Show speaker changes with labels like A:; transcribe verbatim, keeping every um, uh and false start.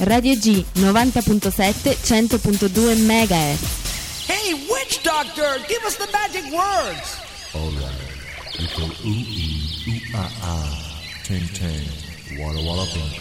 A: Radio G novanta punto sette, cento punto due megahertz.
B: Hey, witch doctor, give us the magic words.
C: All right. You go ooh ee, ooh ah ah, ten ten, walla walla bing.